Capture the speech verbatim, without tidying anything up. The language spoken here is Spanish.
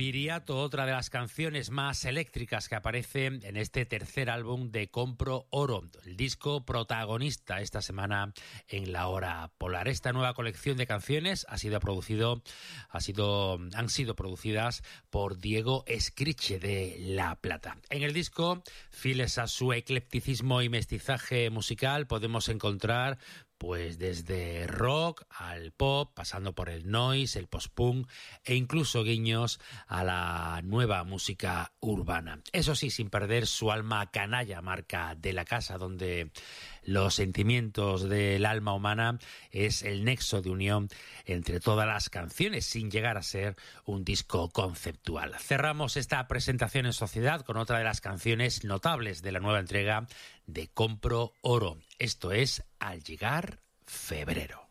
Viriato, otra de las canciones más eléctricas que aparece en este tercer álbum de Compro Oro, el disco protagonista esta semana en la hora polar. Esta nueva colección de canciones ha sido producido, ha sido, han sido producidas por Diego Escriche de La Plata. En el disco, fieles a su eclecticismo y mestizaje musical, podemos encontrar pues desde rock al pop, pasando por el noise, el post-punk e incluso guiños a la nueva música urbana. Eso sí, sin perder su alma canalla, marca de la casa, donde los sentimientos del alma humana es el nexo de unión entre todas las canciones, sin llegar a ser un disco conceptual. Cerramos esta presentación en sociedad con otra de las canciones notables de la nueva entrega de Compro Oro. Esto es Al llegar febrero.